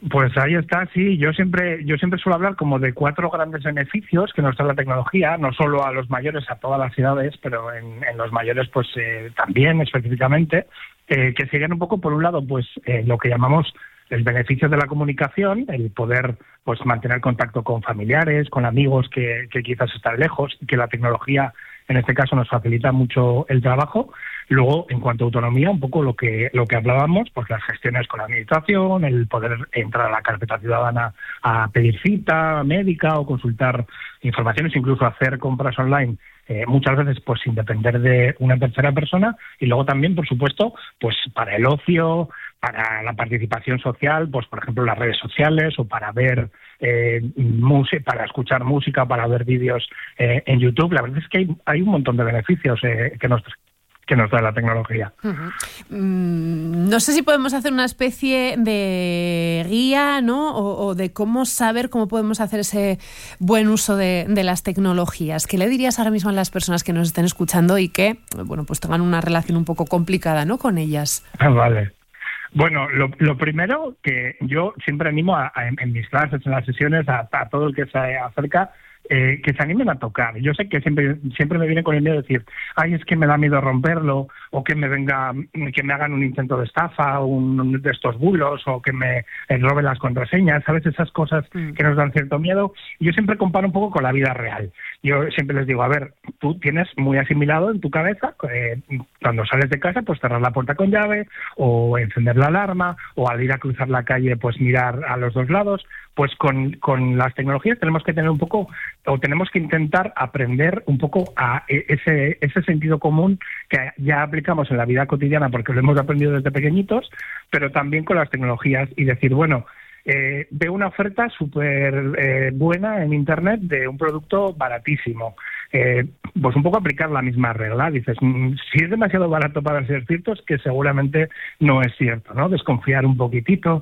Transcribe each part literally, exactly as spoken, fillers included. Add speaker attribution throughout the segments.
Speaker 1: Pues ahí está, sí. Yo siempre, yo siempre suelo hablar como de cuatro grandes beneficios que nos trae la tecnología, no solo a los mayores, a todas las edades, pero en, en los mayores, pues eh, también específicamente, eh, que serían un poco, por un lado, pues eh, lo que llamamos el beneficio de la comunicación, el poder pues mantener contacto con familiares, con amigos que, que quizás están lejos, y que la tecnología en este caso nos facilita mucho el trabajo. Luego, en cuanto a autonomía, un poco lo que lo que hablábamos, pues las gestiones con la administración, el poder entrar a la carpeta ciudadana a pedir cita médica o consultar informaciones, incluso hacer compras online, eh, muchas veces pues sin depender de una tercera persona. Y luego también, por supuesto, pues para el ocio, para la participación social, pues por ejemplo las redes sociales, o para ver eh, música, para escuchar música, para ver vídeos eh, en YouTube. La verdad es que hay, hay un montón de beneficios eh, que nos que nos da la tecnología.
Speaker 2: Uh-huh. Mm, no sé si podemos hacer una especie de guía, ¿no? O, o de cómo saber cómo podemos hacer ese buen uso de, de las tecnologías. ¿Qué le dirías ahora mismo a las personas que nos estén escuchando y que, bueno, pues tengan una relación un poco complicada, ¿no?, con ellas?
Speaker 1: Ah, vale. Bueno, lo, lo primero que yo siempre animo a, a, en mis clases, en las sesiones, a, a todo el que se acerca, eh, que se animen a tocar. Yo sé que siempre siempre me viene con el miedo de decir, ay, es que me da miedo romperlo, o que me venga, que me hagan un intento de estafa, un de estos bulos, o que me eh, roben las contraseñas, ¿sabes? Esas cosas mm. que nos dan cierto miedo. Yo siempre comparo un poco con la vida real. Yo siempre les digo, a ver, tú tienes muy asimilado en tu cabeza, eh, cuando sales de casa, pues cerrar la puerta con llave, o encender la alarma, o al ir a cruzar la calle, pues mirar a los dos lados. Pues con, con las tecnologías tenemos que tener un poco, o tenemos que intentar aprender un poco a ese, ese sentido común que ya aplicamos en la vida cotidiana porque lo hemos aprendido desde pequeñitos, pero también con las tecnologías, y decir, bueno, eh, veo una oferta súper eh, buena en Internet de un producto baratísimo. Eh, pues un poco aplicar la misma regla. Dices, si es demasiado barato para ser cierto, es que seguramente no es cierto, ¿no? Desconfiar un poquitito.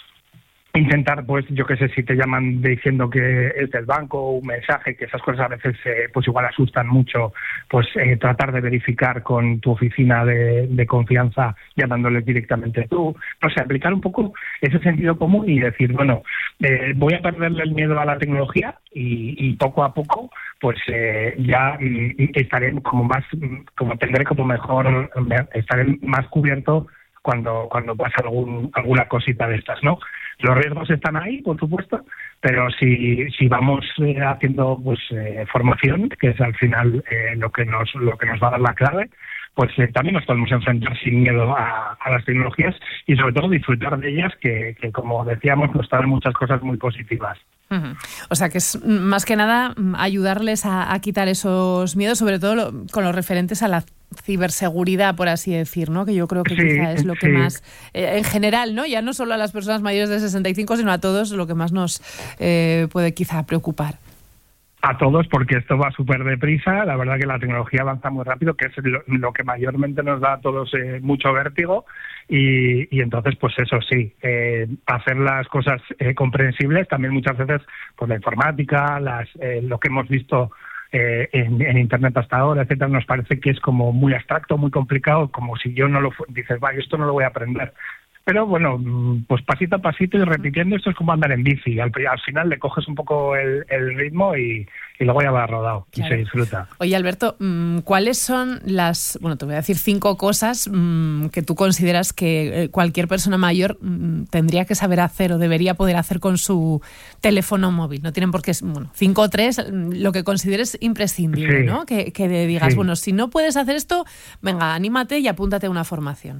Speaker 1: Intentar, pues, yo qué sé, si te llaman diciendo que es del banco, un mensaje, que esas cosas a veces, eh, pues igual asustan mucho, pues eh, tratar de verificar con tu oficina de, de confianza, llamándoles directamente tú. No sé, aplicar un poco ese sentido común y decir, bueno, eh, voy a perderle el miedo a la tecnología y, y poco a poco, pues eh, ya y, y estaré como más, como tendré como mejor, estaré más cubierto cuando cuando pasa algún alguna cosita de estas, ¿no? Los riesgos están ahí, por supuesto, pero si si vamos eh, haciendo pues eh, formación, que es al final eh, lo que nos lo que nos va a dar la clave, pues eh, también nos podemos enfrentar sin miedo a, a las tecnologías y sobre todo disfrutar de ellas, que, que como decíamos, nos traen muchas cosas muy positivas.
Speaker 2: Uh-huh. O sea que es más que nada ayudarles a, a quitar esos miedos, sobre todo lo, con los referentes a la ciberseguridad, por así decir, ¿no? Que yo creo que sí, quizá es lo que sí. más, eh, en general, ¿no? Ya no solo a las personas mayores de sesenta y cinco, sino a todos, lo que más nos eh, puede quizá preocupar.
Speaker 1: A todos, porque esto va súper deprisa. La verdad que la tecnología avanza muy rápido, que es lo, lo que mayormente nos da a todos eh, mucho vértigo. Y, y entonces, pues eso sí, eh, hacer las cosas eh, comprensibles. También muchas veces, pues la informática, las eh, lo que hemos visto eh, en, en Internet hasta ahora, etcétera, nos parece que es como muy abstracto, muy complicado, como si yo no lo... Dices, vaya, esto no lo voy a aprender. Pero bueno, pues pasito a pasito y repitiendo, esto es como andar en bici. Al, al final le coges un poco el, el ritmo y, y luego ya va rodado, claro, y se disfruta.
Speaker 2: Oye, Alberto, ¿cuáles son las, bueno, te voy a decir cinco cosas mmm, que tú consideras que cualquier persona mayor mmm, tendría que saber hacer o debería poder hacer con su teléfono móvil? No tienen por qué, bueno, cinco o tres, lo que consideres imprescindible, sí, ¿no? Que, que digas, sí, bueno, si no puedes hacer esto, venga, anímate y apúntate a una formación.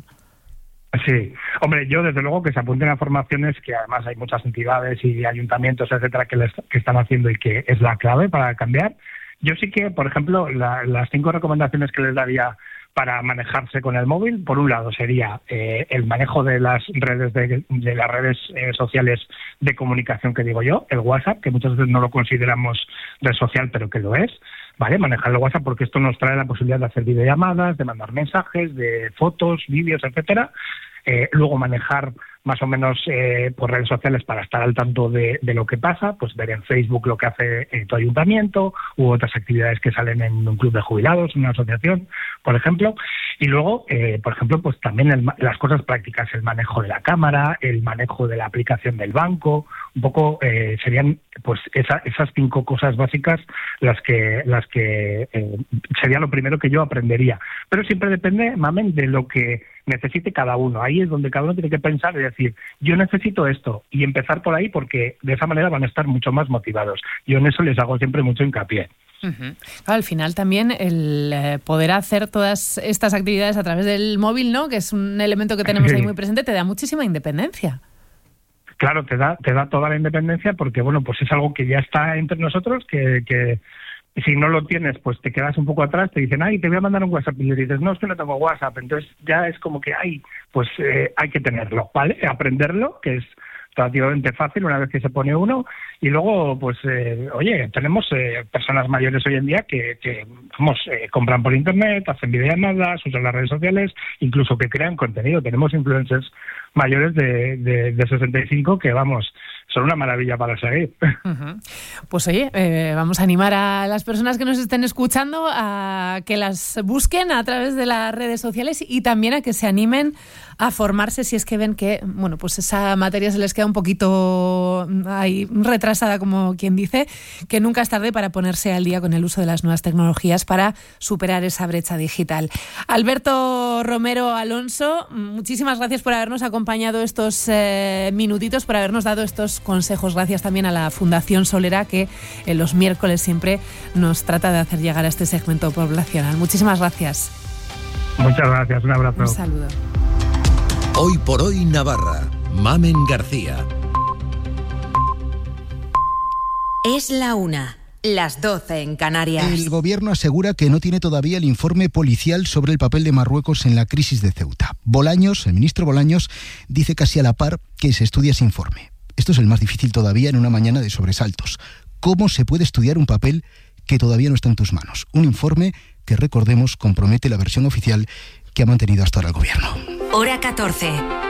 Speaker 1: Sí, hombre, yo desde luego que se apunten a formaciones, que además hay muchas entidades y ayuntamientos, etcétera, que, les, que están haciendo y que es la clave para cambiar. Yo sí que, por ejemplo, la, las cinco recomendaciones que les daría para manejarse con el móvil, por un lado sería eh, el manejo de las redes de, de las redes eh, sociales de comunicación que digo yo, el WhatsApp, que muchas veces no lo consideramos red social, pero que lo es. Vale, manejar el WhatsApp porque esto nos trae la posibilidad de hacer videollamadas, de mandar mensajes, de fotos, vídeos, etcétera. Eh, luego manejar más o menos eh, por redes sociales para estar al tanto de, de lo que pasa, pues ver en Facebook lo que hace eh, tu ayuntamiento u otras actividades que salen en un club de jubilados, una asociación, por ejemplo. Y luego, eh, por ejemplo, pues también el, las cosas prácticas, el manejo de la cámara, el manejo de la aplicación del banco, un poco eh, serían pues esa, esas cinco cosas básicas las que las que eh, sería lo primero que yo aprendería. Pero siempre depende, mamen, de lo que necesite cada uno. Ahí es donde cada uno tiene que pensar y decir, yo necesito esto, y empezar por ahí, porque de esa manera van a estar mucho más motivados. Yo en eso les hago siempre mucho hincapié.
Speaker 2: Uh-huh. Claro, al final también el eh, poder hacer todas estas actividades a través del móvil, ¿no?, que es un elemento que tenemos ahí muy presente, te da muchísima independencia.
Speaker 1: Claro, te da te da toda la independencia, porque bueno, pues es algo que ya está entre nosotros, que, que si no lo tienes, pues te quedas un poco atrás, te dicen, ay, te voy a mandar un WhatsApp, y le dices, no, es que no tengo WhatsApp. Entonces ya es como que, ay, pues eh, hay que tenerlo, ¿vale? Aprenderlo, que es relativamente fácil una vez que se pone uno. Y luego, pues, eh, oye, tenemos eh, personas mayores hoy en día que, que vamos, eh, compran por internet, hacen videollamadas, usan las redes sociales, incluso que crean contenido. Tenemos influencers mayores de, de, de sesenta y cinco que, vamos, son una maravilla para seguir.
Speaker 2: Uh-huh. Pues oye, eh, vamos a animar a las personas que nos estén escuchando a que las busquen a través de las redes sociales y también a que se animen a formarse si es que ven que, bueno, pues esa materia se les queda un poquito ahí retrasada, como quien dice, que nunca es tarde para ponerse al día con el uso de las nuevas tecnologías para superar esa brecha digital. Alberto Romero Alonso, muchísimas gracias por habernos acompañado estos eh, minutitos, por habernos dado estos consejos. Gracias también a la Fundación Solera, que en los miércoles siempre nos trata de hacer llegar a este segmento poblacional. Muchísimas gracias.
Speaker 1: Muchas gracias, un abrazo.
Speaker 2: Un saludo.
Speaker 3: Hoy por hoy Navarra, Mamen García.
Speaker 4: Es la una, las doce en Canarias.
Speaker 5: El gobierno asegura que no tiene todavía el informe policial sobre el papel de Marruecos en la crisis de Ceuta. Bolaños, el ministro Bolaños, dice casi a la par que se estudia ese informe. Esto es el más difícil todavía en una mañana de sobresaltos. ¿Cómo se puede estudiar un papel que todavía no está en tus manos? Un informe que, recordemos, compromete la versión oficial que ha mantenido hasta ahora el gobierno.
Speaker 4: Hora catorce.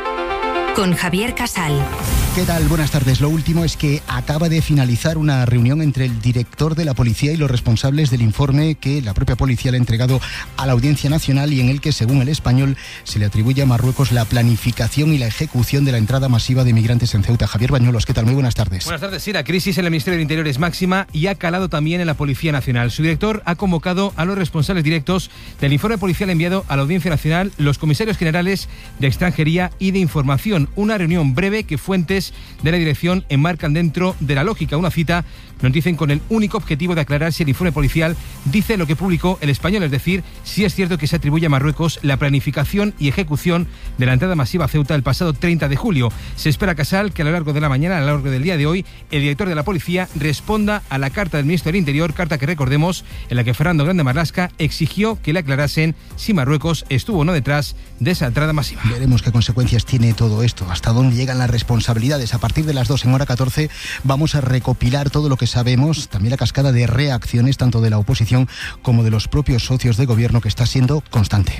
Speaker 4: Con Javier Casal.
Speaker 5: ¿Qué tal? Buenas tardes. Lo último es que acaba de finalizar una reunión entre el director de la policía y los responsables del informe que la propia policía le ha entregado a la Audiencia Nacional y en el que, según El Español, se le atribuye a Marruecos la planificación y la ejecución de la entrada masiva de migrantes en Ceuta. Javier Bañuelos, ¿qué tal? Muy buenas tardes.
Speaker 6: Buenas tardes. Sí, la crisis en el Ministerio del Interior es máxima y ha calado también en la Policía Nacional. Su director ha convocado a los responsables directos del informe policial enviado a la Audiencia Nacional, los comisarios generales de Extranjería y de Información. Una reunión breve que fuentes de la dirección enmarcan dentro de la lógica. Una cita, nos dicen, con el único objetivo de aclarar si el informe policial dice lo que publicó El Español, es decir, si es cierto que se atribuye a Marruecos la planificación y ejecución de la entrada masiva a Ceuta el pasado treinta de julio. Se espera, Casal, que a lo largo de la mañana, a lo largo del día de hoy, el director de la policía responda a la carta del ministro del Interior, carta que, recordemos, en la que Fernando Grande Marlaska exigió que le aclarasen si Marruecos estuvo o no detrás de esa entrada masiva.
Speaker 5: Veremos qué consecuencias tiene todo esto, hasta dónde llegan las responsabilidades. A partir de las dos en hora catorce vamos a recopilar todo lo que sabemos, también la cascada de reacciones tanto de la oposición como de los propios socios de gobierno, que está siendo constante.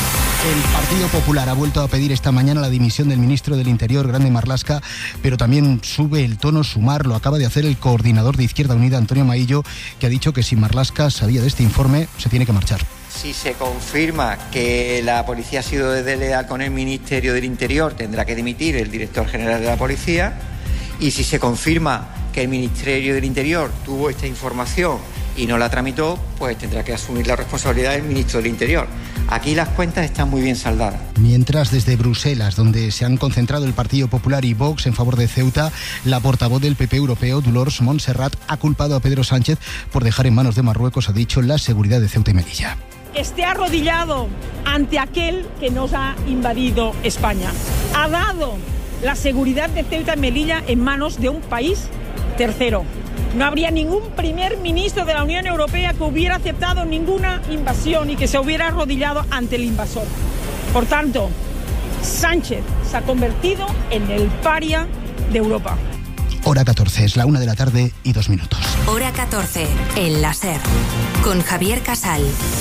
Speaker 5: El Partido Popular ha vuelto a pedir esta mañana la dimisión del ministro del Interior, Grande Marlaska, pero también sube el tono Sumar. Lo acaba de hacer el coordinador de Izquierda Unida, Antonio Maillo, que ha dicho que si Marlaska sabía de este informe, se tiene que marchar.
Speaker 7: Si se confirma que la policía ha sido desleal con el Ministerio del Interior, tendrá que dimitir el director general de la policía. Y si se confirma que el Ministerio del Interior tuvo esta información y no la tramitó, pues tendrá que asumir la responsabilidad del ministro del Interior. Aquí las cuentas están muy bien saldadas.
Speaker 5: Mientras, desde Bruselas, donde se han concentrado el Partido Popular y Vox en favor de Ceuta, la portavoz del P P europeo, Dolors Montserrat, ha culpado a Pedro Sánchez por dejar en manos de Marruecos, ha dicho, la seguridad de Ceuta y Melilla.
Speaker 8: Esté arrodillado ante aquel que nos ha invadido España. Ha dado la seguridad de Ceuta y Melilla en manos de un país tercero. No habría ningún primer ministro de la Unión Europea que hubiera aceptado ninguna invasión y que se hubiera arrodillado ante el invasor. Por tanto, Sánchez se ha convertido en el paria de Europa.
Speaker 5: Hora catorce, es la una de la tarde y dos minutos.
Speaker 4: Hora catorce, en la SER, con Javier Casal.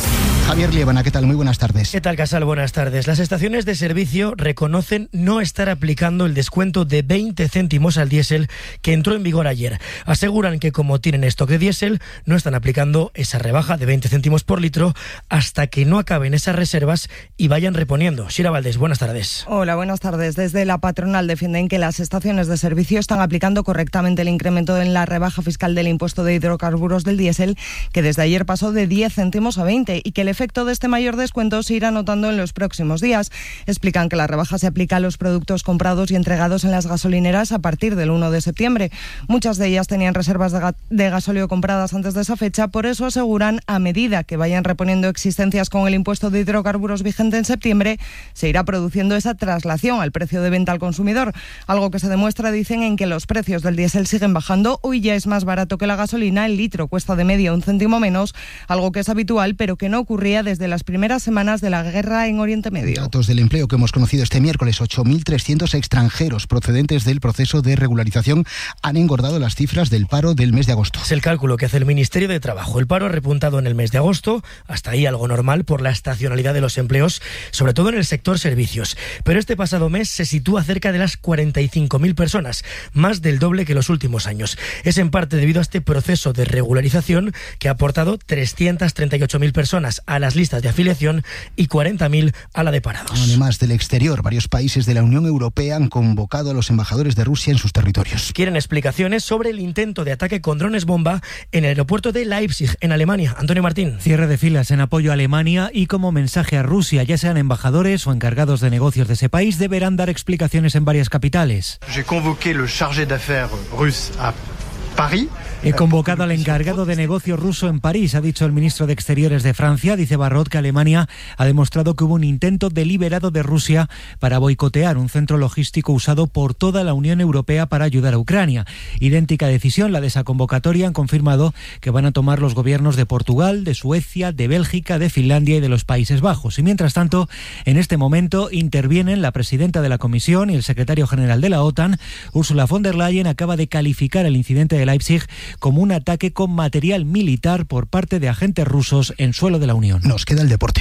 Speaker 5: Javier Liébana, ¿qué tal? Muy buenas tardes.
Speaker 9: ¿Qué tal, Casal? Buenas tardes. Las estaciones de servicio reconocen no estar aplicando el descuento de veinte céntimos al diésel que entró en vigor ayer. Aseguran que como tienen stock de diésel, no están aplicando esa rebaja de veinte céntimos por litro hasta que no acaben esas reservas y vayan reponiendo. Shira Valdés, buenas tardes.
Speaker 10: Hola, buenas tardes. Desde la patronal defienden que las estaciones de servicio están aplicando correctamente el incremento en la rebaja fiscal del impuesto de hidrocarburos del diésel, que desde ayer pasó de diez céntimos a veinte, y que el efecto de este mayor descuento se irá notando en los próximos días. Explican que la rebaja se aplica a los productos comprados y entregados en las gasolineras a partir del uno de septiembre. Muchas de ellas tenían reservas de, ga- de gasóleo compradas antes de esa fecha, por eso aseguran, a medida que vayan reponiendo existencias con el impuesto de hidrocarburos vigente en septiembre, se irá produciendo esa traslación al precio de venta al consumidor, algo que se demuestra, dicen, en que los precios del diésel siguen bajando. Hoy ya es más barato que la gasolina, el litro cuesta de media un céntimo menos, algo que es habitual, pero que no ocurría desde las primeras semanas de la guerra en Oriente Medio.
Speaker 5: Datos del empleo que hemos conocido este miércoles: ocho mil trescientos extranjeros procedentes del proceso de regularización han engordado las cifras del paro del mes de agosto.
Speaker 9: Es el cálculo que hace el Ministerio de Trabajo. El paro ha repuntado en el mes de agosto, hasta ahí algo normal por la estacionalidad de los empleos, sobre todo en el sector servicios. Pero este pasado mes se sitúa cerca de las cuarenta y cinco mil personas, más del doble que los últimos años. Es en parte debido a este proceso de regularización que ha aportado trescientas treinta y ocho mil personas a las listas de afiliación y cuarenta mil a la de parados.
Speaker 5: Además del exterior, varios países de la Unión Europea han convocado a los embajadores de Rusia en sus territorios.
Speaker 9: Quieren explicaciones sobre el intento de ataque con drones bomba en el aeropuerto de Leipzig, en Alemania. Antonio Martín.
Speaker 11: Cierre de filas en apoyo a Alemania y como mensaje a Rusia, ya sean embajadores o encargados de negocios de ese país, deberán dar explicaciones en varias capitales.
Speaker 12: J'ai convoqué le chargé d'affaires russe à París.
Speaker 11: He convocado al encargado de negocio ruso en París, ha dicho el ministro de Exteriores de Francia. Dice Barrot que Alemania ha demostrado que hubo un intento deliberado de Rusia para boicotear un centro logístico usado por toda la Unión Europea para ayudar a Ucrania. Idéntica decisión, la de esa convocatoria, han confirmado que van a tomar los gobiernos de Portugal, de Suecia, de Bélgica, de Finlandia y de los Países Bajos. Y mientras tanto, en este momento intervienen la presidenta de la Comisión y el secretario general de la OTAN. Ursula von der Leyen acaba de calificar el incidente de Leipzig como un ataque con material militar por parte de agentes rusos en suelo de la Unión.
Speaker 5: Nos queda el deporte.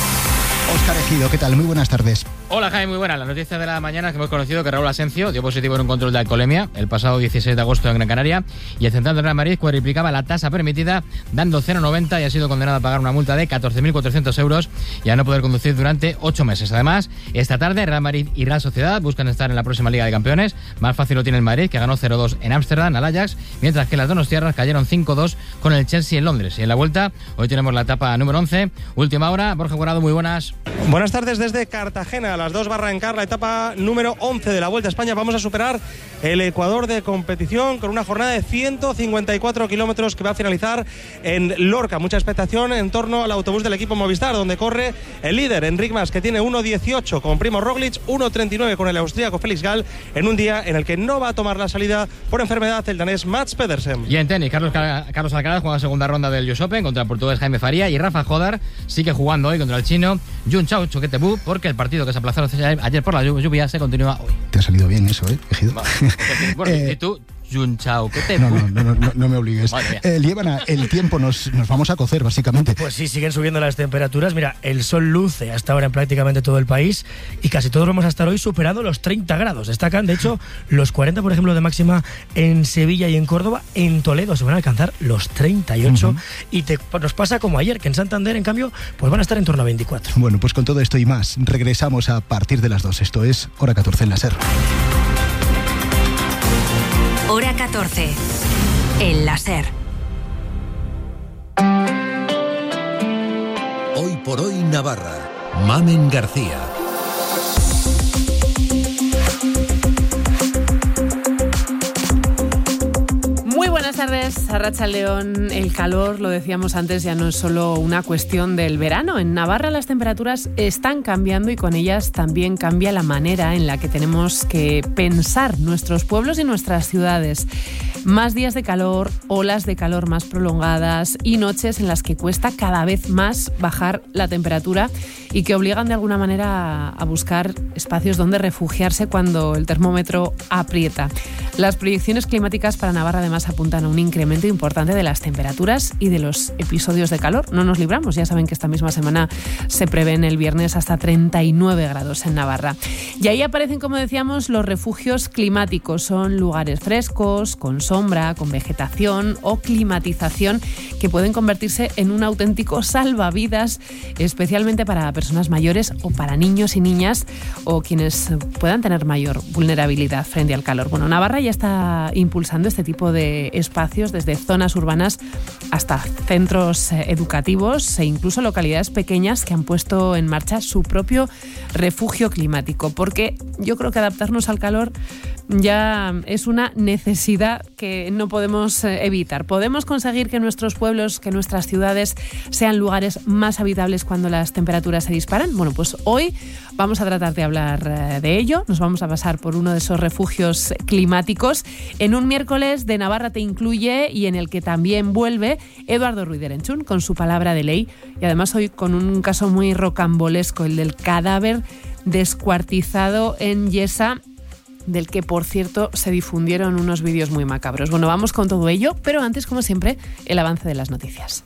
Speaker 5: Óscar Ejido, ¿qué tal? Muy buenas tardes.
Speaker 13: Hola, Jaime, muy buenas. La noticia de la mañana es que hemos conocido que Raúl Asencio dio positivo en un control de alcoholemia el pasado dieciséis de agosto en Gran Canaria, y el central del Real Madrid cuadriplicaba la tasa permitida dando cero coma noventa y ha sido condenado a pagar una multa de catorce mil cuatrocientos euros y a no poder conducir durante ocho meses. Además, esta tarde Real Madrid y Real Sociedad buscan estar en la próxima Liga de Campeones. Más fácil lo tiene el Madrid, que ganó cero dos en Ámsterdam al Ajax, mientras que las donostiarras cayeron cinco dos con el Chelsea en Londres. Y en la vuelta, hoy tenemos la etapa número once, última hora. Borja Guarado, muy buenas.
Speaker 14: Buenas tardes desde Cartagena, a las dos va a arrancar la etapa número once de la Vuelta a España. Vamos a superar el Ecuador de competición con una jornada de ciento cincuenta y cuatro kilómetros que va a finalizar en Lorca. Mucha expectación en torno al autobús del equipo Movistar, donde corre el líder Enric Mas, que tiene uno dieciocho con Primo Roglic, uno treinta y nueve con el austríaco Felix Gall, en un día en el que no va a tomar la salida por enfermedad el danés Mats Pedersen.
Speaker 13: Y en tenis, Carlos, Carlos Alcaraz juega la segunda ronda del U S Open contra el portugués Jaime Faría, y Rafa Jodar sigue jugando hoy contra el chino Jun Chao Choquetebú, porque el partido que se aplazó ayer por la lluvia se continúa hoy.
Speaker 5: Te ha salido bien eso, ¿eh, Ejido?
Speaker 13: Bueno, ¿y tú? Jun Chao, ¿qué te
Speaker 5: no, no, no, no, no me obligues. Eh, Liébana, el tiempo nos, nos vamos a cocer, básicamente.
Speaker 9: Pues sí, siguen subiendo las temperaturas. Mira, el sol luce hasta ahora en prácticamente todo el país y casi todos vamos a estar hoy superando los treinta grados. Destacan, de hecho, los cuarenta, por ejemplo, de máxima en Sevilla y en Córdoba. En Toledo se van a alcanzar los treinta y ocho. Uh-huh. Y te, pues nos pasa como ayer, que en Santander, en cambio, pues van a estar en torno a veinticuatro.
Speaker 5: Bueno, pues con todo esto y más, regresamos a partir de las dos. Esto es Hora catorce en la SER.
Speaker 4: Hora catorce, en la SER.
Speaker 3: Hoy por hoy Navarra. Mamen García.
Speaker 2: Muy buenas tardes, Arratsaldeon. El calor, lo decíamos antes, ya no es solo una cuestión del verano. En Navarra las temperaturas están cambiando y con ellas también cambia la manera en la que tenemos que pensar nuestros pueblos y nuestras ciudades. Más días de calor, olas de calor más prolongadas y noches en las que cuesta cada vez más bajar la temperatura y que obligan de alguna manera a buscar espacios donde refugiarse cuando el termómetro aprieta. Las proyecciones climáticas para Navarra además apuntan a un incremento importante de las temperaturas y de los episodios de calor. No nos libramos, ya saben que esta misma semana se prevén el viernes hasta treinta y nueve grados en Navarra. Y ahí aparecen, como decíamos, los refugios climáticos. Son lugares frescos, con sombra, con vegetación o climatización que pueden convertirse en un auténtico salvavidas, especialmente para personas mayores o para niños y niñas o quienes puedan tener mayor vulnerabilidad frente al calor. Bueno, Navarra ya está impulsando este tipo de espacios desde zonas urbanas hasta centros educativos e incluso localidades pequeñas que han puesto en marcha su propio refugio climático, porque yo creo que adaptarnos al calor ya es una necesidad que no podemos evitar. ¿Podemos conseguir que nuestros pueblos, que nuestras ciudades sean lugares más habitables cuando las temperaturas se disparan? Bueno, pues hoy vamos a tratar de hablar de ello. Nos vamos a pasar por uno de esos refugios climáticos en un miércoles de Navarra te incluye y en el que también vuelve Eduardo Ruiz de Erenchun con su palabra de ley y además hoy con un caso muy rocambolesco, el del cadáver descuartizado en Yesa, del que, por cierto, se difundieron unos vídeos muy macabros. Bueno, vamos con todo ello, pero antes, como siempre, el avance de las noticias.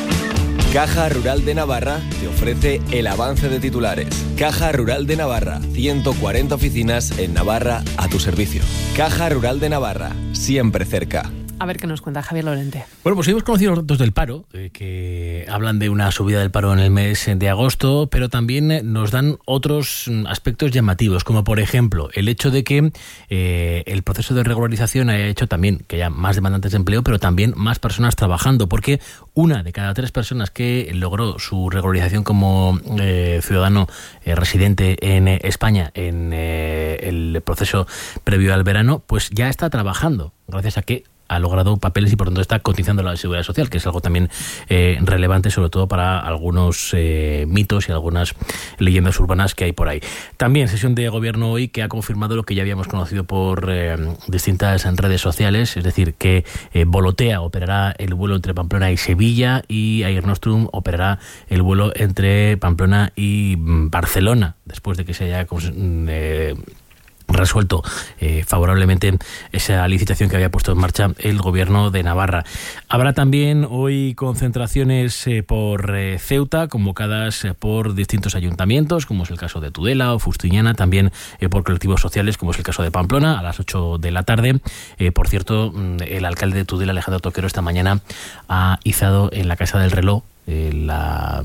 Speaker 15: Caja Rural de Navarra te ofrece el avance de titulares. Caja Rural de Navarra, ciento cuarenta oficinas en Navarra a tu servicio. Caja Rural de Navarra, siempre cerca.
Speaker 2: A ver qué nos cuenta Javier Lorente.
Speaker 16: Bueno, pues hemos conocido los datos del paro, eh, que hablan de una subida del paro en el mes de agosto, pero también nos dan otros aspectos llamativos, como por ejemplo el hecho de que eh, el proceso de regularización haya hecho también que haya más demandantes de empleo, pero también más personas trabajando, porque una de cada tres personas que logró su regularización como eh, ciudadano eh, residente en eh, España en eh, el proceso previo al verano, pues ya está trabajando, gracias a que ha logrado papeles y por tanto está cotizando la Seguridad Social, que es algo también eh, relevante, sobre todo para algunos eh, mitos y algunas leyendas urbanas que hay por ahí. También sesión de gobierno hoy que ha confirmado lo que ya habíamos conocido por eh, distintas redes sociales, es decir, que eh, Volotea operará el vuelo entre Pamplona y Sevilla y Air Nostrum operará el vuelo entre Pamplona y Barcelona, después de que se haya eh, resuelto eh, favorablemente esa licitación que había puesto en marcha el gobierno de Navarra. Habrá también hoy concentraciones eh, por eh, Ceuta, convocadas eh, por distintos ayuntamientos, como es el caso de Tudela o Fustiñana, también eh, por colectivos sociales, como es el caso de Pamplona, a las ocho de la tarde. Eh, por cierto, el alcalde de Tudela, Alejandro Toquero, esta mañana ha izado en la Casa del Reloj eh, la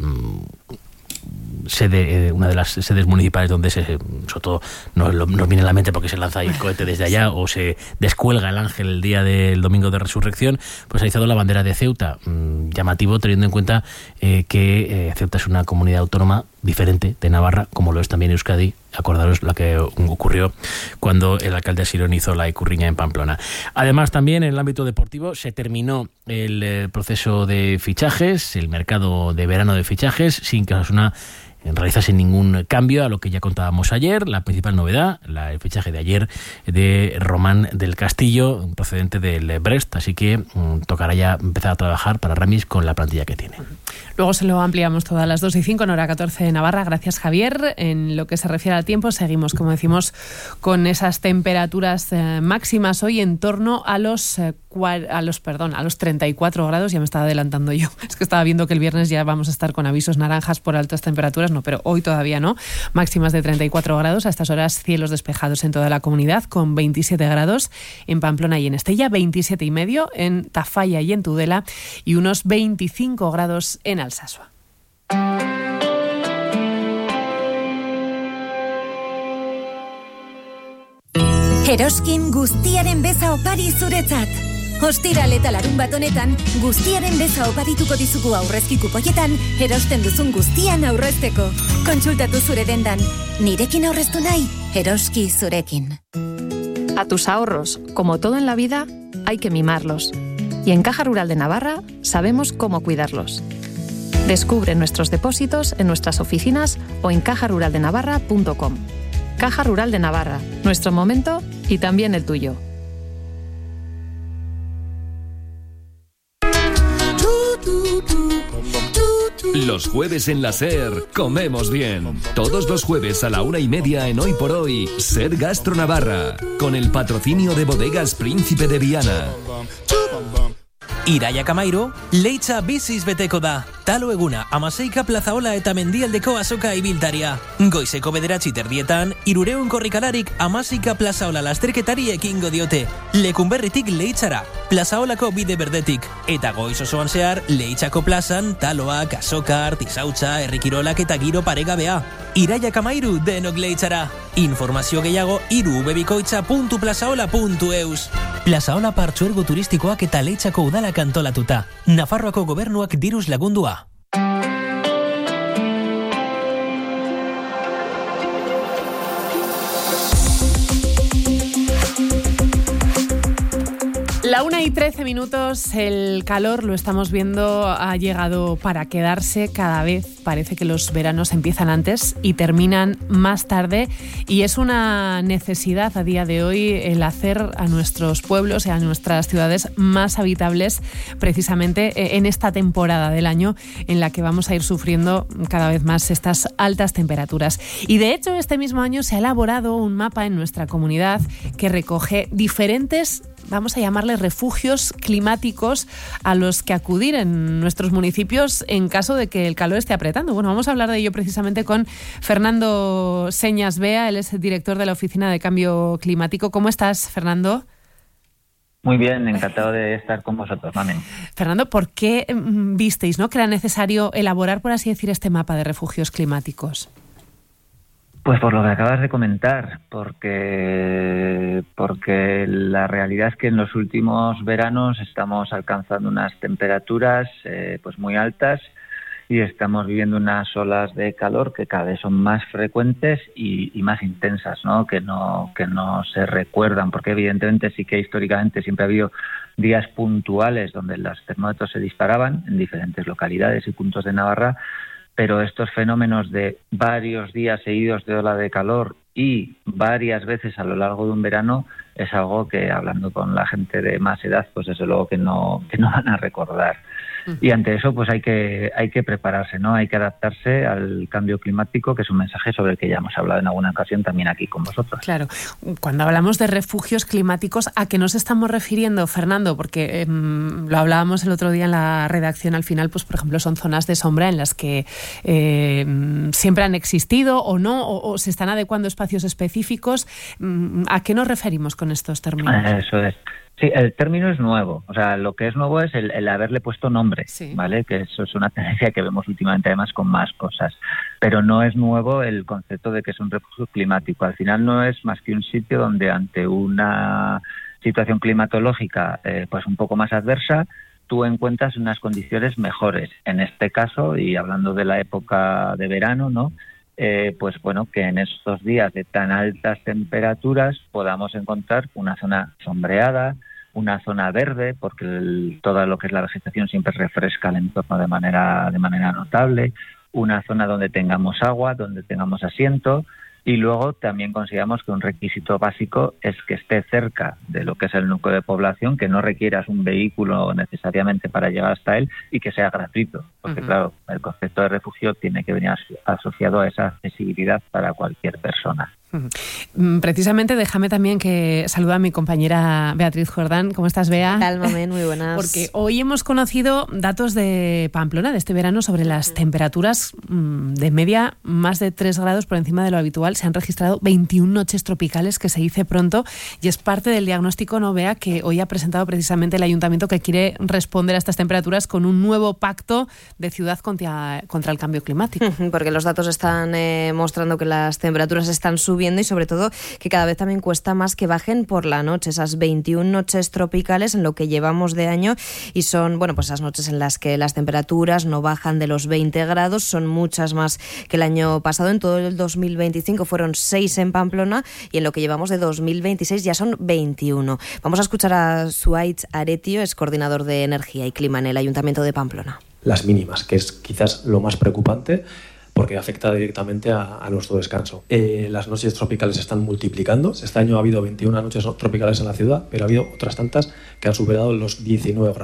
Speaker 16: sede, una de las sedes municipales donde se, sobre todo nos, nos viene a la mente porque se lanza el cohete desde allá o se descuelga el ángel el día del domingo de resurrección, pues ha izado la bandera de Ceuta, mmm, llamativo teniendo en cuenta eh, que eh, Ceuta es una comunidad autónoma diferente de Navarra, como lo es también Euskadi. Acordaros lo que ocurrió cuando el alcalde Asirón hizo la Icurriña en Pamplona. Además, también en el ámbito deportivo se terminó el eh, proceso de fichajes, el mercado de verano de fichajes, sin que Osasuna realizase ningún cambio a lo que ya contábamos ayer. La principal novedad, la, el fichaje de ayer de Román del Castillo, procedente del Brest, así que mmm, tocará ya empezar a trabajar para Ramis con la plantilla que tiene.
Speaker 2: Luego se lo ampliamos todas las dos y cinco en hora catorce de Navarra. Gracias, Javier. En lo que se refiere al tiempo, seguimos, como decimos, con esas temperaturas eh, máximas hoy en torno a los, eh, cua- a los, perdón, a los treinta y cuatro grados. Ya me estaba adelantando yo. Es que estaba viendo que el viernes ya vamos a estar con avisos naranjas por altas temperaturas. No, pero hoy todavía no. Máximas de treinta y cuatro grados. A estas horas, cielos despejados en toda la comunidad, con veintisiete grados en Pamplona y en Estella, veintisiete y medio en Tafalla y en Tudela y unos veinticinco grados en Alsasua.
Speaker 17: Eroskin guztiaren beza opari zuretzat. Ostiral eta larun bat honetan, guztiaren beza oparituko dizugu aurrezki kupoietan, erosten duzun guztian aurrezteko. Kontsultatu zure dendan. Nirekin aurreztu nahi, eroski zurekin.
Speaker 18: A tus ahorros, como todo en la vida, hay que mimarlos. Y en Caja Rural de Navarra sabemos cómo cuidarlos. Descubre nuestros depósitos en nuestras oficinas o en caja rural de navarra punto com. Caja Rural de Navarra, nuestro momento y también el tuyo.
Speaker 3: Los jueves en la SER comemos bien. Todos los jueves a la una y media en Hoy por Hoy, SER Gastro Navarra, con el patrocinio de Bodegas Príncipe de Viana.
Speaker 19: Iraiak amairu, leitza biziz beteko da. Talo eguna, amaseika plazaola eta mendialdeko azoka ibiltaria. Goizeko bederatzi terdietan, irureun korrikalarik amaseika plazaola lasterketari ekingo diote. Lekunberritik leitzara, plazaolako bide berdetik. Eta goiz osoan zehar, leitzako plazan, taloak, azoka, artizautza, herrikirolak eta giro paregabea. Iraiak amairu denok leitzara. Informazio gehiago iru bebikoitza puntu plazaola puntu eus. Plazaola partzuergo turistikoak eta leitzako udalak antolatuta. Nafarroako gobernuak diruz lagundua.
Speaker 2: La una y trece minutos, el calor, lo estamos viendo, ha llegado para quedarse. Cada vez parece que los veranos empiezan antes y terminan más tarde, y es una necesidad a día de hoy el hacer a nuestros pueblos y a nuestras ciudades más habitables, precisamente en esta temporada del año en la que vamos a ir sufriendo cada vez más estas altas temperaturas. Y de hecho, este mismo año se ha elaborado un mapa en nuestra comunidad que recoge diferentes, vamos a llamarles refugios climáticos a los que acudir en nuestros municipios en caso de que el calor esté apretando. Bueno, vamos a hablar de ello precisamente con Fernando Señas Bea, él es el director de la Oficina de Cambio Climático. ¿Cómo estás, Fernando?
Speaker 20: Muy bien, encantado de estar con vosotros, Mamen.
Speaker 2: Fernando, ¿por qué visteis, ¿no?, que era necesario elaborar, por así decir, este mapa de refugios climáticos?
Speaker 20: Pues por lo que acabas de comentar, porque porque la realidad es que en los últimos veranos estamos alcanzando unas temperaturas eh, pues muy altas, y estamos viviendo unas olas de calor que cada vez son más frecuentes y, y más intensas, ¿no? Que no que no se recuerdan, porque evidentemente sí que históricamente siempre ha habido días puntuales donde los termómetros se disparaban en diferentes localidades y puntos de Navarra, pero estos fenómenos de varios días seguidos de ola de calor y varias veces a lo largo de un verano es algo que, hablando con la gente de más edad, pues desde luego que no que no van a recordar. Y ante eso pues hay que hay que prepararse, ¿no? Hay que adaptarse al cambio climático, que es un mensaje sobre el que ya hemos hablado en alguna ocasión también aquí con vosotros.
Speaker 2: Claro. Cuando hablamos de refugios climáticos, ¿a qué nos estamos refiriendo, Fernando? Porque eh, lo hablábamos el otro día en la redacción. Al final, pues por ejemplo, son zonas de sombra en las que eh, siempre han existido o no, o, o se están adecuando espacios específicos. ¿A qué nos referimos con estos términos?
Speaker 20: Eso es. Sí, el término es nuevo. O sea, lo que es nuevo es el, el haberle puesto nombre, sí. ¿Vale? Que eso es una tendencia que vemos últimamente además con más cosas. Pero no es nuevo el concepto de que es un refugio climático. Al final no es más que un sitio donde ante una situación climatológica eh, pues un poco más adversa, tú encuentras unas condiciones mejores. En este caso, y hablando de la época de verano, ¿no? Eh, pues bueno, que en estos días de tan altas temperaturas podamos encontrar una zona sombreada, una zona verde, porque el, todo lo que es la vegetación siempre refresca el entorno de manera de manera notable, una zona donde tengamos agua, donde tengamos asiento, y luego también consideramos que un requisito básico es que esté cerca de lo que es el núcleo de población, que no requieras un vehículo necesariamente para llegar hasta él y que sea gratuito, porque uh-huh. claro, el concepto de refugio tiene que venir asociado a esa accesibilidad para cualquier persona.
Speaker 2: Precisamente, déjame también que saluda a mi compañera Beatriz Jordán. ¿Cómo estás, Bea?
Speaker 21: ¿Qué tal, Mamen? Muy buenas.
Speaker 2: Porque hoy hemos conocido datos de Pamplona de este verano sobre las temperaturas de media más de tres grados por encima de lo habitual. Se han registrado veintiuna noches tropicales, que se dice pronto, y es parte del diagnóstico, ¿no, Bea?, que hoy ha presentado precisamente el Ayuntamiento, que quiere responder a estas temperaturas con un nuevo pacto de ciudad contra, contra el cambio climático.
Speaker 21: Porque los datos están eh, mostrando que las temperaturas están subiendo, y sobre todo que cada vez también cuesta más que bajen por la noche, esas veintiuna noches tropicales en lo que llevamos de año, y son, bueno, pues esas noches en las que las temperaturas no bajan de los veinte grados, son muchas más que el año pasado. En todo el dos mil veinticinco fueron seis en Pamplona, y en lo que llevamos de dos mil veintiséis ya son veintiuno. Vamos a escuchar a Zuaitz Aretio, es coordinador de Energía y Clima en el Ayuntamiento de Pamplona.
Speaker 22: Las mínimas, que es quizás lo más preocupante, porque afecta directamente a, a nuestro descanso. Eh, las noches tropicales se están multiplicando. Este año ha habido veintiuna noches tropicales en la ciudad, pero ha habido otras tantas que han superado los diecinueve grados.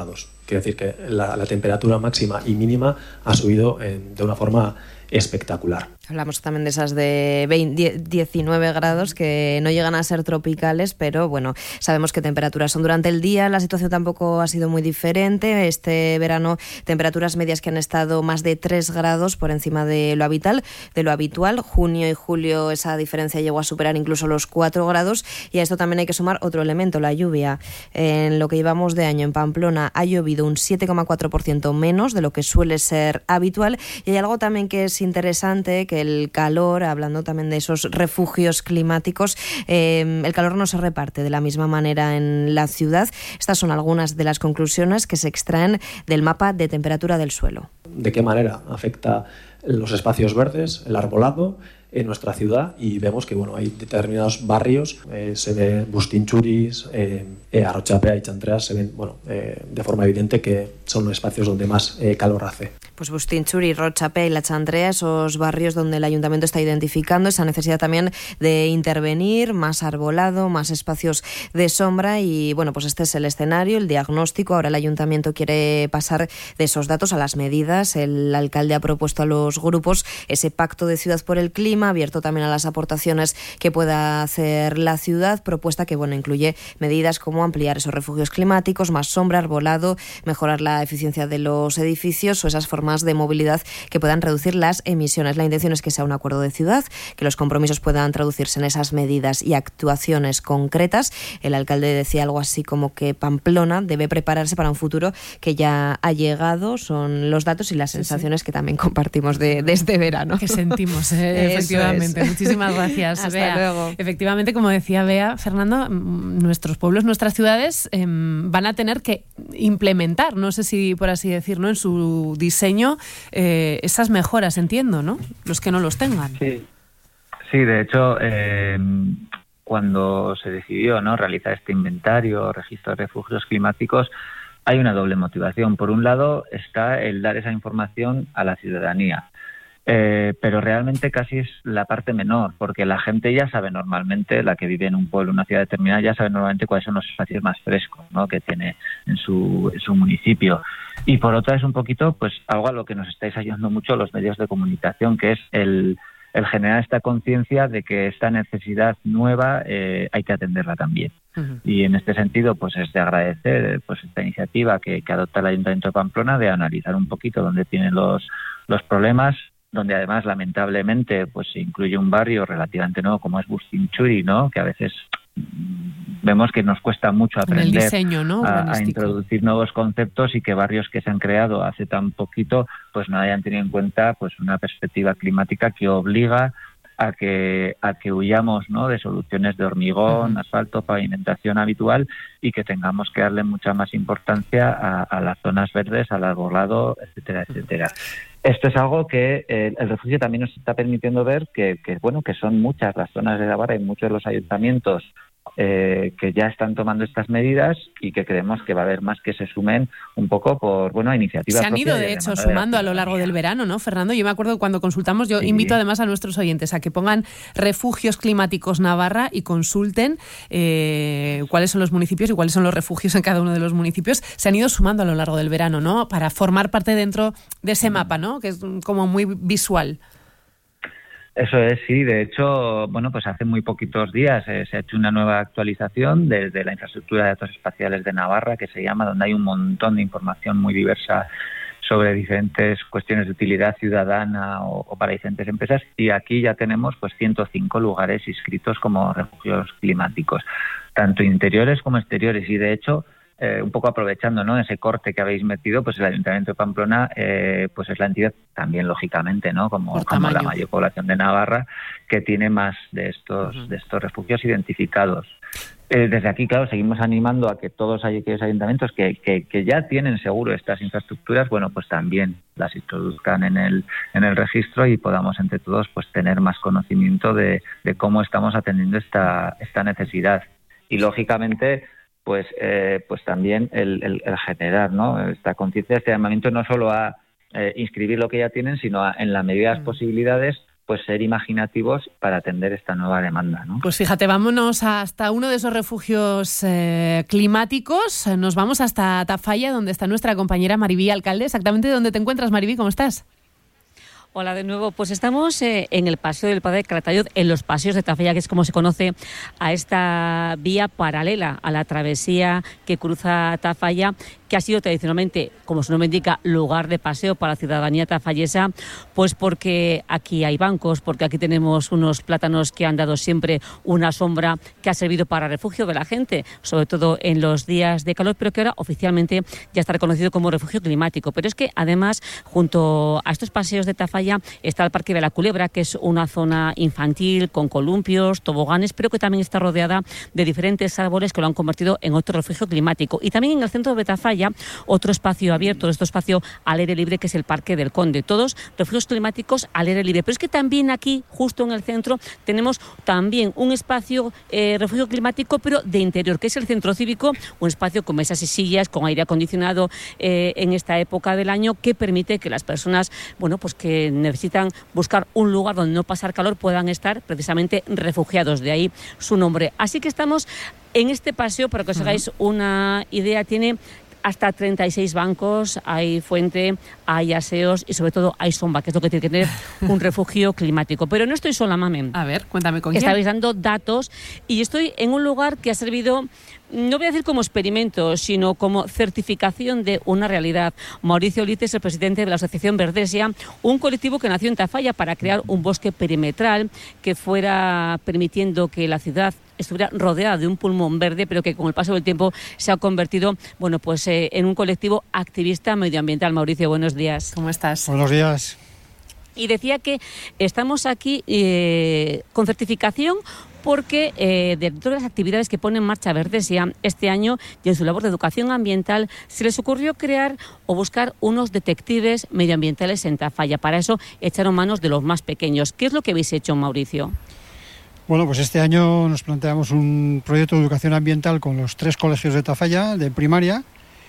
Speaker 22: Quiere decir que la, la temperatura máxima y mínima ha subido en, de una forma espectacular.
Speaker 21: Hablamos también de esas de veinte, diecinueve grados que no llegan a ser tropicales, pero bueno, sabemos qué temperaturas son durante el día. La situación tampoco ha sido muy diferente. Este verano, temperaturas medias que han estado más de tres grados por encima de lo habitual. De lo habitual. Junio y julio esa diferencia llegó a superar incluso los cuatro grados. Y a esto también hay que sumar otro elemento, la lluvia. En lo que llevamos de año en Pamplona ha llovido un siete coma cuatro por ciento menos de lo que suele ser habitual. Y hay algo también que es interesante, que el calor, hablando también de esos refugios climáticos, eh, el calor no se reparte de la misma manera en la ciudad. Estas son algunas de las conclusiones que se extraen del mapa de temperatura del suelo.
Speaker 22: ¿De qué manera afecta los espacios verdes, el arbolado en nuestra ciudad? Y vemos que bueno, hay determinados barrios, eh, se ve Bustinchuris, eh, eh, Arrochapea y Chantreas, se ven bueno, eh, de forma evidente que son los espacios donde más eh, calor hace.
Speaker 21: Pues Bustinchuri, Arrochapea y La Chantrea, esos barrios donde el ayuntamiento está identificando esa necesidad también de intervenir, más arbolado, más espacios de sombra y bueno, pues este es el escenario, el diagnóstico. Ahora el ayuntamiento quiere pasar de esos datos a las medidas. El alcalde ha propuesto a los grupos ese pacto de ciudad por el clima, abierto también a las aportaciones que pueda hacer la ciudad, propuesta que bueno, incluye medidas como ampliar esos refugios climáticos, más sombra, arbolado, mejorar la eficiencia de los edificios o esas formas de movilidad que puedan reducir las emisiones. La intención es que sea un acuerdo de ciudad, que los compromisos puedan traducirse en esas medidas y actuaciones concretas. El alcalde decía algo así como que Pamplona debe prepararse para un futuro que ya ha llegado. Son los datos y las sí, sensaciones sí. que también compartimos de, de este verano.
Speaker 2: Que sentimos, eh, efectivamente. Es. Muchísimas gracias,
Speaker 21: Hasta
Speaker 2: Bea.
Speaker 21: luego.
Speaker 2: Efectivamente, como decía Bea, Fernando, nuestros pueblos, nuestras ciudades eh, van a tener que implementar, no sé si por así decir, ¿no? en su diseño eh, esas mejoras, entiendo, ¿no? Los que no los tengan.
Speaker 20: Sí, sí de hecho, eh, cuando se decidió ¿no? realizar este inventario, registro de refugios climáticos, hay una doble motivación. Por un lado está el dar esa información a la ciudadanía. Eh, pero realmente casi es la parte menor, porque la gente ya sabe normalmente, la que vive en un pueblo, una ciudad determinada, ya sabe normalmente cuáles son los espacios más frescos, ¿no? que tiene en su, en su municipio. Y por otra es un poquito pues algo a lo que nos estáis ayudando mucho los medios de comunicación, que es el, el generar esta conciencia de que esta necesidad nueva eh, hay que atenderla también. Uh-huh. Y en este sentido pues es de agradecer pues esta iniciativa que, que adopta el Ayuntamiento de Pamplona de analizar un poquito dónde tienen los, los problemas, donde además lamentablemente pues se incluye un barrio relativamente nuevo como es Bustinchuri, ¿no? que a veces vemos que nos cuesta mucho aprender
Speaker 2: el diseño, ¿no?
Speaker 20: a, a introducir nuevos conceptos y que barrios que se han creado hace tan poquito pues no hayan tenido en cuenta pues una perspectiva climática que obliga a que a que huyamos ¿no? de soluciones de hormigón, uh-huh. asfalto, pavimentación habitual y que tengamos que darle mucha más importancia a, a las zonas verdes, al arbolado, etcétera, etcétera. Esto es algo que eh, el refugio también nos está permitiendo ver que, que bueno que son muchas las zonas de Navarra y muchos de los ayuntamientos eh, que ya están tomando estas medidas y que creemos que va a haber más que se sumen un poco por bueno iniciativas.
Speaker 2: Se han ido de hecho sumando a lo largo del verano, ¿no, Fernando? Yo me acuerdo que cuando consultamos, yo sí. invito además a nuestros oyentes a que pongan refugios climáticos Navarra y consulten eh, cuáles son los municipios y cuáles son los refugios en cada uno de los municipios. Se han ido sumando a lo largo del verano, ¿no? Para formar parte dentro de ese mapa, ¿no? Que es como muy visual.
Speaker 20: Eso es, sí. De hecho, bueno, pues hace muy poquitos días eh, se ha hecho una nueva actualización desde la infraestructura de datos espaciales de Navarra, que se llama, donde hay un montón de información muy diversa sobre diferentes cuestiones de utilidad ciudadana o, o para diferentes empresas. Y aquí ya tenemos pues ciento cinco lugares inscritos como refugios climáticos, tanto interiores como exteriores. Y de hecho, Eh, un poco aprovechando ¿no? ese corte que habéis metido, pues el Ayuntamiento de Pamplona eh, pues es la entidad también lógicamente no como, como la mayor población de Navarra que tiene más de estos uh-huh. de estos refugios identificados. Eh, desde aquí, claro, seguimos animando a que todos aquellos ayuntamientos que, que, que ya tienen seguro estas infraestructuras, bueno, pues también las introduzcan en el en el registro y podamos entre todos pues tener más conocimiento de, de cómo estamos atendiendo esta esta necesidad. Y lógicamente pues eh, pues también el, el, el generar ¿no? esta conciencia, este llamamiento no solo a eh, inscribir lo que ya tienen, sino a, en la medida de las posibilidades, pues ser imaginativos para atender esta nueva demanda, ¿no?
Speaker 2: Pues fíjate, vámonos hasta uno de esos refugios eh, climáticos. Nos vamos hasta Tafalla, donde está nuestra compañera Maribí Alcalde. Exactamente dónde te encuentras, Maribí, ¿cómo estás?
Speaker 1: Hola de nuevo, pues estamos eh, en el Paseo del Padre Calatayud, en los paseos de Tafalla, que es como se conoce a esta vía paralela a la travesía que cruza Tafalla, que ha sido tradicionalmente, como su nombre indica, lugar de paseo para la ciudadanía tafallesa, pues porque aquí hay bancos, porque aquí tenemos unos plátanos que han dado siempre una sombra que ha servido para refugio de la gente, sobre todo en los días de calor, pero que ahora oficialmente ya está reconocido como refugio climático. Pero es que además, junto a estos paseos de Tafalla, está el Parque de la Culebra, que es una zona infantil con columpios, toboganes, pero que también está rodeada de diferentes árboles que lo han convertido en otro refugio climático. Y también en el centro de Tafalla, otro espacio abierto, otro espacio al aire libre, que es el Parque del Conde. Todos refugios climáticos al aire libre. Pero es que también aquí, justo en el centro, tenemos también un espacio eh, refugio climático, pero de interior, que es el Centro Cívico, un espacio con mesas y sillas, con aire acondicionado eh, en esta época del año, que permite que las personas, bueno, pues que necesitan buscar un lugar donde no pasar calor puedan estar precisamente refugiados, de ahí su nombre. Así que estamos en este paseo, para que os hagáis una idea, tiene hasta treinta y seis bancos, hay fuente, hay aseos y sobre todo hay sombra, que es lo que tiene que tener un refugio climático. Pero no estoy sola, Mamen.
Speaker 2: A ver, cuéntame con quién.
Speaker 1: Estabais dando datos y estoy en un lugar que ha servido, no voy a decir como experimento, sino como certificación de una realidad. Mauricio Olite es el presidente de la Asociación Verdesia, un colectivo que nació en Tafalla para crear un bosque perimetral que fuera permitiendo que la ciudad estuviera rodeada de un pulmón verde, pero que con el paso del tiempo se ha convertido, bueno, pues eh, en un colectivo activista medioambiental. Mauricio, buenos días.
Speaker 2: ¿Cómo estás?
Speaker 6: Buenos días.
Speaker 1: Y decía que estamos aquí eh, con certificación porque eh, de todas las actividades que pone en marcha Verdesia este año y en su labor de educación ambiental, se les ocurrió crear o buscar unos detectives medioambientales en Tafalla. Para eso echaron manos de los más pequeños. ¿Qué es lo que habéis hecho, Mauricio?
Speaker 6: Bueno, pues este año nos planteamos un proyecto de educación ambiental con los tres colegios de Tafalla, de primaria,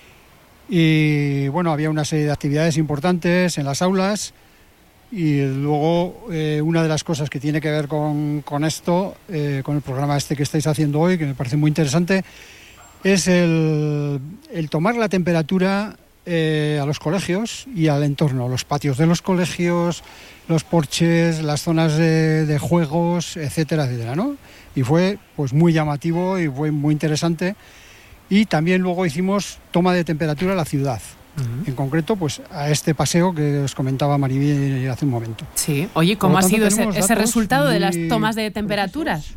Speaker 6: y bueno, había una serie de actividades importantes en las aulas, y luego eh, una de las cosas que tiene que ver con, con esto, eh, con el programa este que estáis haciendo hoy, que me parece muy interesante, es el, el tomar la temperatura eh, a los colegios y al entorno, los patios de los colegios, los porches, las zonas de, de juegos, etcétera, etcétera, ¿no? Y fue pues muy llamativo y fue muy interesante. Y también luego hicimos toma de temperatura a la ciudad. Uh-huh. En concreto, pues a este paseo que os comentaba Maribí hace un momento.
Speaker 2: Sí. Oye, ¿cómo ha sido ese, ese resultado de las tomas de temperaturas?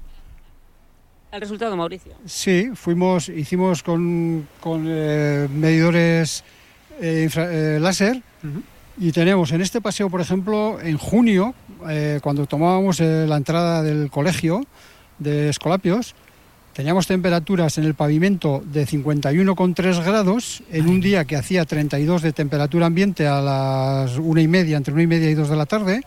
Speaker 1: El resultado, Mauricio.
Speaker 6: Sí, fuimos, hicimos con, con eh, medidores eh, infra, eh, láser. Uh-huh. Y tenemos en este paseo, por ejemplo, en junio, eh, cuando tomábamos eh, la entrada del colegio de Escolapios, teníamos temperaturas en el pavimento de cincuenta y uno coma tres grados, en un día que hacía treinta y dos de temperatura ambiente a las una y media, entre una y media y dos de la tarde,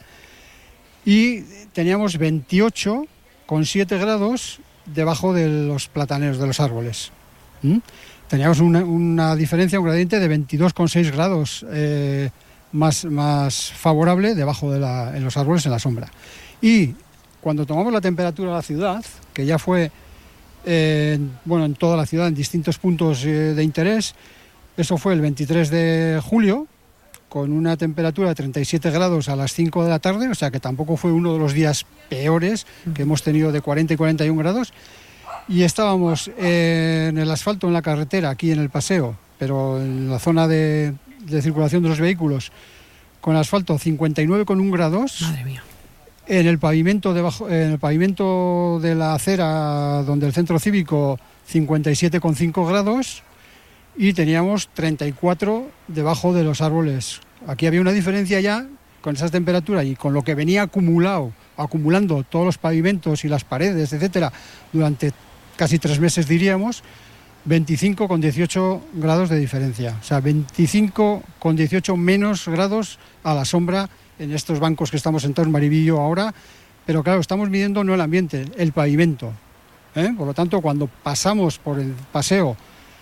Speaker 6: y teníamos veintiocho coma siete grados debajo de los plataneros, de los árboles. ¿Mm? Teníamos una, una diferencia, un gradiente de veintidós coma seis grados eh, Más, más favorable debajo de la, en los árboles, en la sombra. Y cuando tomamos la temperatura de la ciudad, que ya fue eh, bueno, en toda la ciudad, en distintos puntos eh, de interés, eso fue el veintitrés de julio, con una temperatura de treinta y siete grados a las cinco de la tarde, o sea que tampoco fue uno de los días peores que hemos tenido, de cuarenta y cuarenta y un grados, y estábamos eh, en el asfalto, en la carretera, aquí en el paseo, pero en la zona de de circulación de los vehículos, con asfalto cincuenta y nueve coma uno grados.
Speaker 2: Madre mía.
Speaker 6: En el pavimento debajo, en el pavimento de la acera donde el centro cívico, cincuenta y siete coma cinco grados, y teníamos treinta y cuatro debajo de los árboles. Aquí había una diferencia ya con esa temperatura y con lo que venía acumulado, acumulando todos los pavimentos y las paredes, etcétera, durante casi tres meses, diríamos, veinticinco coma dieciocho grados de diferencia, o sea, veinticinco coma dieciocho menos grados a la sombra en estos bancos que estamos sentados, Maribí y yo ahora, pero claro, estamos midiendo no el ambiente, el pavimento, ¿eh? Por lo tanto, cuando pasamos por el paseo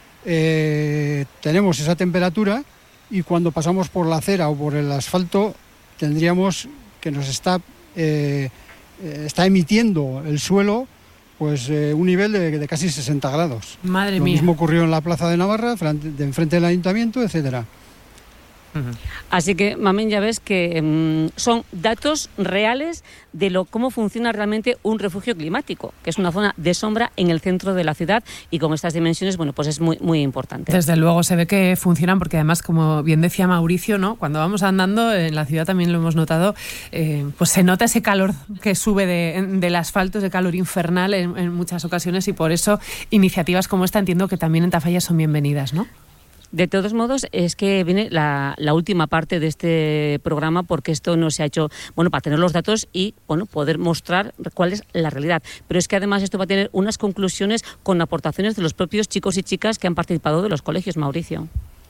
Speaker 6: eh, tenemos esa temperatura, y cuando pasamos por la acera o por el asfalto tendríamos que nos está eh, eh, está emitiendo el suelo pues eh, un nivel de, de casi sesenta grados.
Speaker 2: Madre
Speaker 6: Lo
Speaker 2: mía.
Speaker 6: mismo ocurrió en la Plaza de Navarra, de enfrente del Ayuntamiento, etcétera.
Speaker 1: Así que, Mamen, ya ves que mmm, son datos reales de lo cómo funciona realmente un refugio climático, que es una zona de sombra en el centro de la ciudad y con estas dimensiones, bueno, pues es muy muy importante.
Speaker 2: Desde luego se ve que funcionan porque además, como bien decía Mauricio, ¿no? Cuando vamos andando en la ciudad también lo hemos notado, eh, pues se nota ese calor que sube de, del asfalto, ese calor infernal en, en muchas ocasiones, y por eso iniciativas como esta entiendo que también en Tafalla son bienvenidas, ¿no?
Speaker 1: De todos modos, es que viene la, la última parte de este programa, porque esto no se ha hecho, bueno, para tener los datos y, bueno, poder mostrar cuál es la realidad. Pero es que además esto va a tener unas conclusiones con aportaciones de los propios chicos y chicas que han participado de los colegios, Mauricio.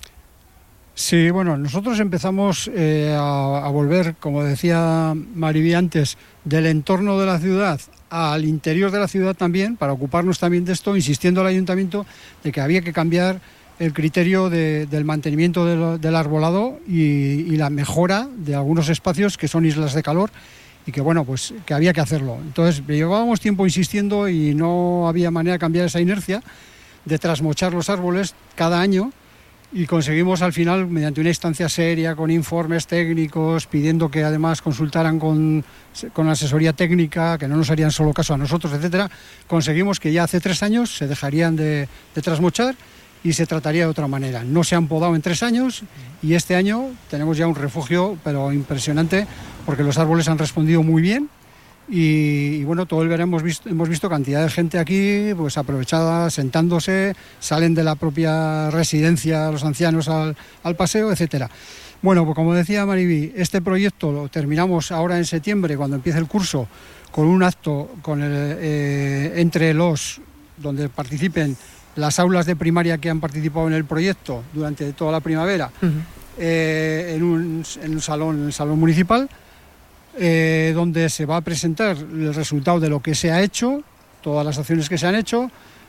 Speaker 6: Sí, bueno, nosotros empezamos eh, a, a volver, como decía Mariví antes, del entorno de la ciudad al interior de la ciudad también, para ocuparnos también de esto, insistiendo al Ayuntamiento de que había que cambiar el criterio de, del mantenimiento del, del arbolado y, y la mejora de algunos espacios que son islas de calor y que, bueno, pues que había que hacerlo. Entonces, llevábamos tiempo insistiendo y no había manera de cambiar esa inercia de trasmochar los árboles cada año, y conseguimos al final, mediante una instancia seria, con informes técnicos, pidiendo que además consultaran con, con asesoría técnica, que no nos harían solo caso a nosotros, etcétera, conseguimos que ya hace tres años se dejarían de, de trasmochar y se trataría de otra manera. No se han podado en tres años y este año tenemos ya un refugio, pero impresionante, porque los árboles han respondido muy bien y, y bueno, todo el verano hemos visto, hemos visto cantidad de gente aquí, pues aprovechada, sentándose, salen de la propia residencia los ancianos al, al paseo, etcétera. Bueno, pues como decía Mariví, este proyecto lo terminamos ahora en septiembre, cuando empiece el curso, con un acto con el, eh, entre los, donde participen las aulas de primaria que han participado en el proyecto durante toda la primavera, uh-huh. eh, en, un, en un salón, en el salón municipal, eh, donde se va a presentar el resultado de lo que se ha hecho, todas las acciones que se han hecho,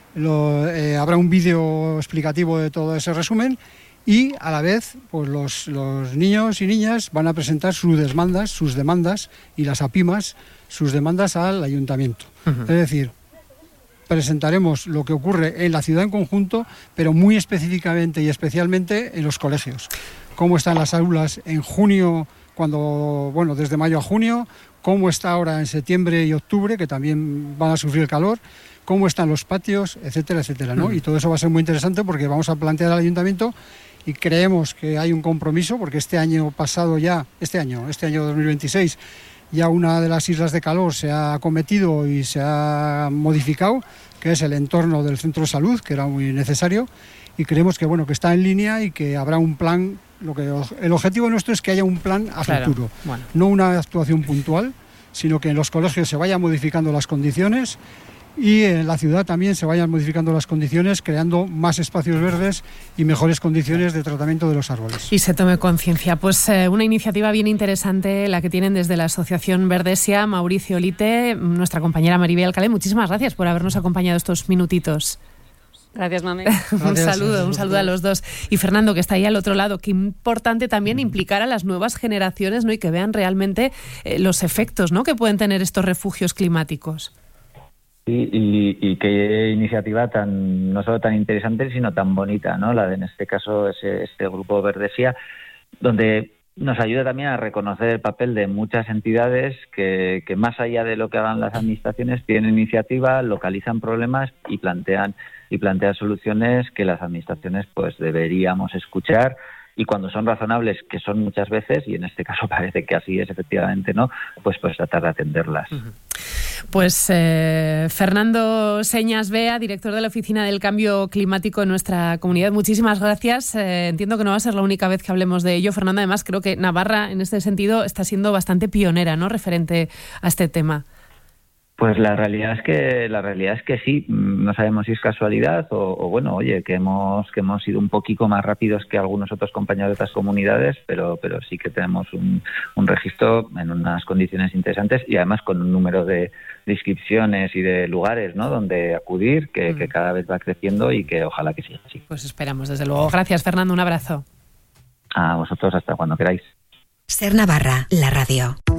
Speaker 6: lo, eh, habrá un vídeo explicativo de todo ese resumen y a la vez pues los, los niños y niñas van a presentar sus demandas, sus demandas y las APIMAS, sus demandas al ayuntamiento. Uh-huh. Es decir, presentaremos lo que ocurre en la ciudad en conjunto, pero muy específicamente y especialmente en los colegios. Cómo están las aulas en junio, cuando, bueno, desde mayo a junio, cómo está ahora en septiembre y octubre, que también van a sufrir el calor, cómo están los patios, etcétera, etcétera, ¿no? Mm. Y todo eso va a ser muy interesante porque vamos a plantear al ayuntamiento y creemos que hay un compromiso, porque este año pasado ya, este año, este año dos mil veintiséis, ya una de las islas de calor se ha acometido y se ha modificado, que es el entorno del centro de salud, que era muy necesario, y creemos que bueno que está en línea y que habrá un plan. Lo que el objetivo nuestro es que haya un plan a claro, futuro, bueno. No una actuación puntual, sino que en los colegios se vayan modificando las condiciones y en la ciudad también se vayan modificando las condiciones, creando más espacios verdes y mejores condiciones de tratamiento de los árboles.
Speaker 2: Y se tome conciencia. Pues eh, una iniciativa bien interesante la que tienen desde la Asociación Verdesia. Mauricio Lite, nuestra compañera Maribel Alcalé, muchísimas gracias por habernos acompañado estos minutitos.
Speaker 1: Gracias, mami.
Speaker 2: un gracias, saludo, un saludo a los dos. Y Fernando, que está ahí al otro lado, qué importante también implicar a las nuevas generaciones, ¿no? Y que vean realmente eh, los efectos, ¿no?, que pueden tener estos refugios climáticos.
Speaker 20: Sí, y, y qué iniciativa tan no solo tan interesante, sino tan bonita, ¿no? La de, en este caso, ese, este grupo Verdesia, donde nos ayuda también a reconocer el papel de muchas entidades que, que más allá de lo que hagan las administraciones, tienen iniciativa, localizan problemas y plantean y plantean soluciones que las administraciones pues deberíamos escuchar. Y cuando son razonables, que son muchas veces, y en este caso parece que así es efectivamente, ¿no?, pues pues tratar de atenderlas.
Speaker 2: Pues eh, Fernando Señas Bea, director de la Oficina del Cambio Climático en nuestra comunidad, muchísimas gracias. Eh, entiendo que no va a ser la única vez que hablemos de ello. Fernando, además creo que Navarra en este sentido está siendo bastante pionera, ¿no?, referente a este tema.
Speaker 20: Pues la realidad es que la realidad es que sí, no sabemos si es casualidad o, o bueno, oye, que hemos que hemos sido un poquito más rápidos que algunos otros compañeros de otras comunidades, pero pero sí que tenemos un, un registro en unas condiciones interesantes y además con un número de, de inscripciones y de lugares, ¿no?, donde acudir que, mm. que cada vez va creciendo y que ojalá que siga así.
Speaker 2: Pues esperamos, desde luego. Gracias, Fernando, un abrazo.
Speaker 20: A vosotros, hasta cuando queráis.
Speaker 4: Ser Navarra, la radio.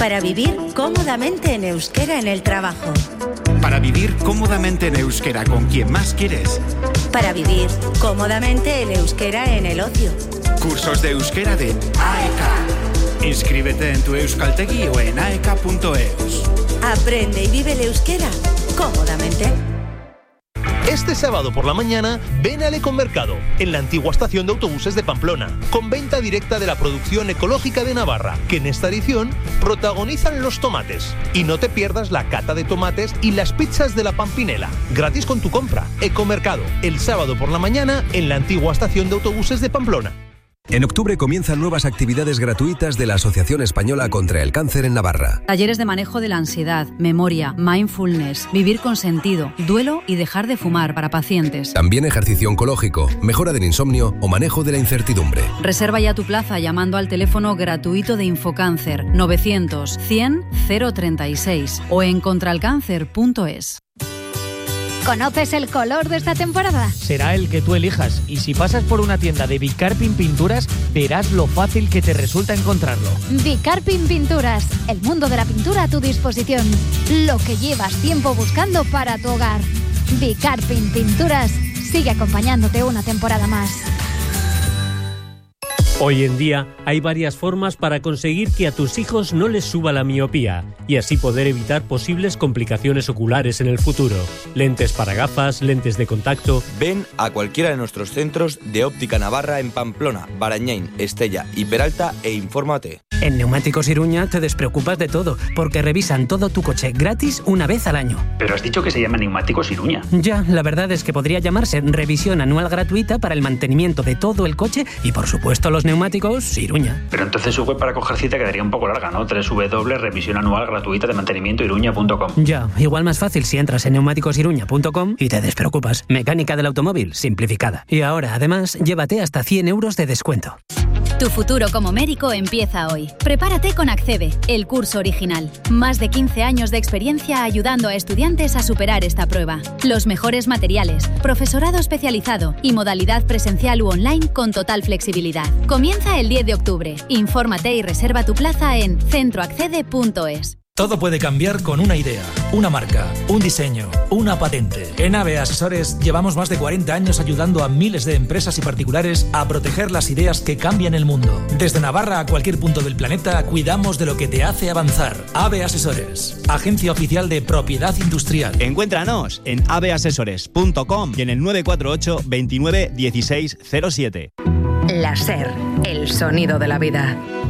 Speaker 7: Para vivir cómodamente en euskera en el trabajo.
Speaker 8: Para vivir cómodamente en euskera con quien más quieres.
Speaker 7: Para vivir cómodamente en euskera en el ocio.
Speaker 8: Cursos de euskera de A E K. Inscríbete en tu Euskaltegi o en aeka punto eus.
Speaker 7: Aprende y vive el euskera cómodamente.
Speaker 23: Este sábado por la mañana, ven al Ecomercado, en la antigua estación de autobuses de Pamplona, con venta directa de la producción ecológica de Navarra, que en esta edición protagonizan los tomates. Y no te pierdas la cata de tomates y las pizzas de la Pampinela, gratis con tu compra. Ecomercado, el sábado por la mañana, en la antigua estación de autobuses de Pamplona.
Speaker 24: En octubre comienzan nuevas actividades gratuitas de la Asociación Española contra el Cáncer en Navarra.
Speaker 25: Talleres de manejo de la ansiedad, memoria, mindfulness, vivir con sentido, duelo y dejar de fumar para pacientes.
Speaker 24: También ejercicio oncológico, mejora del insomnio o manejo de la incertidumbre.
Speaker 25: Reserva ya tu plaza llamando al teléfono gratuito de Infocáncer novecientos cien cero treinta y seis o en contralcáncer punto es.
Speaker 26: ¿Conoces el color de esta temporada?
Speaker 27: Será el que tú elijas, y si pasas por una tienda de Bicarpin Pinturas, verás lo fácil que te resulta encontrarlo.
Speaker 26: Bicarpin Pinturas, el mundo de la pintura a tu disposición. Lo que llevas tiempo buscando para tu hogar. Bicarpin Pinturas sigue acompañándote una temporada más.
Speaker 28: Hoy en día hay varias formas para conseguir que a tus hijos no les suba la miopía y así poder evitar posibles complicaciones oculares en el futuro. Lentes para gafas, lentes de contacto.
Speaker 29: Ven a cualquiera de nuestros centros de Óptica Navarra en Pamplona, Barañáin, Estella y Peralta e infórmate.
Speaker 30: En Neumáticos Iruña te despreocupas de todo, porque revisan todo tu coche gratis una vez al año.
Speaker 31: Pero has dicho que se llama Neumáticos Iruña.
Speaker 30: Ya, la verdad es que podría llamarse revisión anual gratuita para el mantenimiento de todo el coche y por supuesto los neumáticos Iruña.
Speaker 31: Pero entonces su web para coger cita quedaría un poco larga, ¿no? doble u doble u doble u punto revisión anual gratuita de mantenimiento iruña punto com.
Speaker 30: Ya, igual más fácil si entras en neumáticos iruña punto com y te despreocupas. Mecánica del automóvil simplificada. Y ahora, además, llévate hasta cien euros de descuento.
Speaker 17: Tu futuro como médico empieza hoy. Prepárate con Accede, el curso original. Más de quince años de experiencia ayudando a estudiantes a superar esta prueba. Los mejores materiales, profesorado especializado y modalidad presencial u online con total flexibilidad. Comienza el diez de octubre. Infórmate y reserva tu plaza en centro accede punto es.
Speaker 32: Todo puede cambiar con una idea, una marca, un diseño, una patente. En A B E Asesores llevamos más de cuarenta años ayudando a miles de empresas y particulares a proteger las ideas que cambian el mundo. Desde Navarra a cualquier punto del planeta, cuidamos de lo que te hace avanzar. A B E Asesores, agencia oficial de propiedad industrial.
Speaker 33: Encuéntranos en a b asesores punto com y en el nueve cuatro ocho veintinueve dieciséis cero siete.
Speaker 34: La SER, el sonido de la vida.